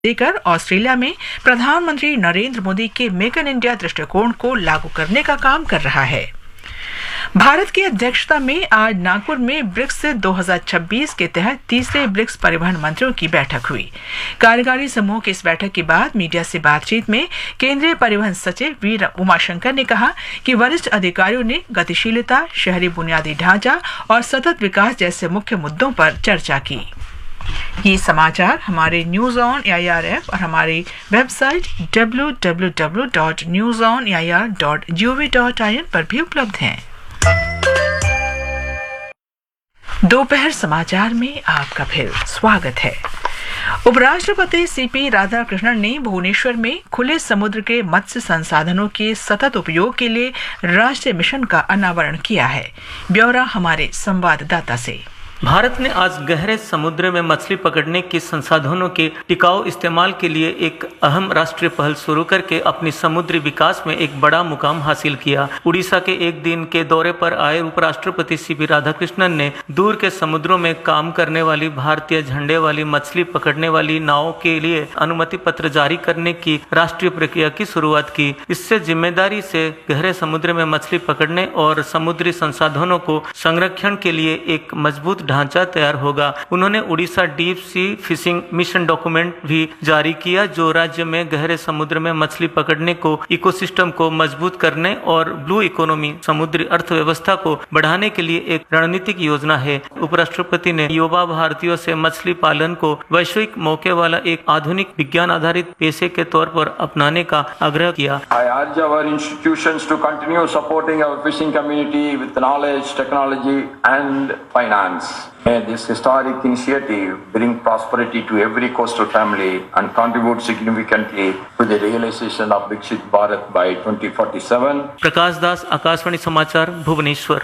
देकर ऑस्ट्रेलिया में प्रधानमंत्री नरेंद्र मोदी के मेक इन इंडिया दृष्टिकोण को लागू करने का काम कर रहा है। भारत की अध्यक्षता में आज नागपुर में ब्रिक्स 2026 के तहत तीसरे ब्रिक्स परिवहन मंत्रियों की बैठक हुई। कार्यकारी समूह की इस बैठक के बाद मीडिया से बातचीत में केंद्रीय परिवहन सचिव वी उमाशंकर ने कहा कि वरिष्ठ अधिकारियों ने गतिशीलता, शहरी बुनियादी ढांचा और सतत विकास जैसे मुख्य मुद्दों पर चर्चा की। ये समाचार हमारे न्यूज ऑन एआईआर ऐप और हमारी वेबसाइट www.newsonair.gov.in पर भी उपलब्ध हैं। दोपहर समाचार में आपका फिर स्वागत है। उपराष्ट्रपति सीपी राधाकृष्णन ने भुवनेश्वर में खुले समुद्र के मत्स्य संसाधनों के सतत उपयोग के लिए राष्ट्रीय मिशन का अनावरण किया है। ब्यौरा हमारे संवाददाता से। भारत ने आज गहरे समुद्र में मछली पकड़ने के संसाधनों के टिकाऊ इस्तेमाल के लिए एक अहम राष्ट्रीय पहल शुरू करके अपनी समुद्री विकास में एक बड़ा मुकाम हासिल किया। उड़ीसा के एक दिन के दौरे पर आए उपराष्ट्रपति सीपी राधाकृष्णन ने दूर के समुद्रों में काम करने वाली भारतीय झंडे वाली मछली पकड़ने वाली नावों के लिए अनुमति पत्र जारी करने की राष्ट्रीय प्रक्रिया की शुरुआत की। इससे जिम्मेदारी से गहरे समुद्र में मछली पकड़ने और समुद्री संसाधनों को संरक्षण के लिए एक मजबूत ढांचा तैयार होगा। उन्होंने Orissa deep sea fishing mission document भी जारी किया, जो राज्य में गहरे समुद्र में मछली पकड़ने को इकोसिस्टम को मजबूत करने और ब्लू इकोनॉमी समुद्री अर्थव्यवस्था को बढ़ाने के लिए एक रणनीतिक योजना है। उपराष्ट्रपति ने युवा भारतीयों से मछली पालन को वैश्विक मौके वाला एक आधुनिक विज्ञान आधारित पेशे के तौर पर अपनाने का आग्रह किया। I urge our institutions to continue supporting our fishing community with knowledge, technology and finance. May this historic initiative bring prosperity to every coastal family and contribute significantly to the realization of Viksit Bharat by 2047. प्रकाश दास, आकाशवाणी समाचार, भुवनेश्वर।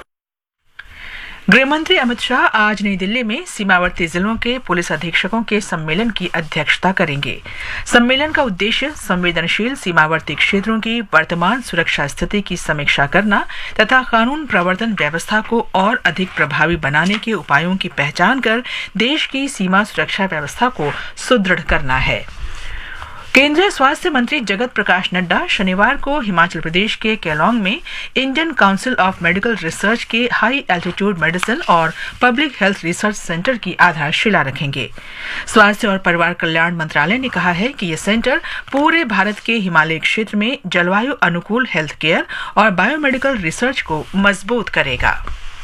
गृहमंत्री अमित शाह आज नई दिल्ली में सीमावर्ती जिलों के police अधीक्षकों के सम्मेलन की अध्यक्षता करेंगे। सम्मेलन का उद्देश्य संवेदनशील सीमावर्ती क्षेत्रों की वर्तमान सुरक्षा स्थिति की समीक्षा करना तथा कानून प्रवर्तन व्यवस्था को और अधिक प्रभावी बनाने के उपायों की पहचान कर देश की सीमा सुरक्षा व्यवस्था को सुदृढ़ करना है। केंद्रीय स्वास्थ्य मंत्री जगत प्रकाश नड्डा शनिवार को हिमाचल प्रदेश के केलोंग में Indian council of medical research के हाई एल्टीट्यूड मेडिसिन और पब्लिक हेल्थ रिसर्च सेंटर की आधारशिला रखेंगे। स्वास्थ्य और परिवार कल्याण मंत्रालय ने कहा है कि यह सेंटर पूरे भारत के हिमालय क्षेत्र में जलवायु अनुकूल हेल्थ केयर और बायोमेडिकल रिसर्च को मजबूत करेगा।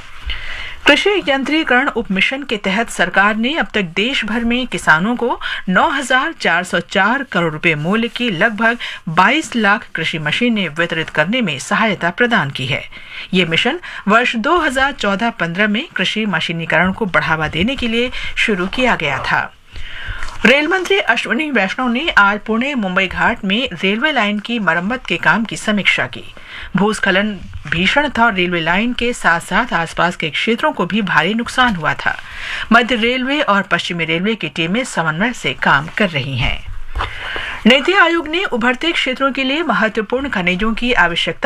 कृषि यंत्रीकरण उपमिशन के तहत सरकार ने अब तक देश भर में किसानों को 9,404 करोड़ रुपए मूल्य की लगभग 22 लाख कृषि मशीनें वितरित करने में सहायता प्रदान की है। ये मिशन वर्ष 2014-15 में कृषि मशीनीकरण को बढ़ावा देने के लिए शुरू किया गया था। रेल मंत्री अश्विनी वैष्णव ने आज पुणे मुंबई घाट में रेलवे लाइन की मरम्मत के काम की समीक्षा की। भूस्खलन भीषण था और रेलवे लाइन के साथ साथ आसपास के क्षेत्रों को भी भारी नुकसान हुआ था। मध्य रेलवे और पश्चिमी रेलवे की टीमें समन्वय से काम कर रही हैं। नीति आयोग ने उभरते क्षेत्रों के लिए महत्वपूर्ण खनिजों की आवश्यकता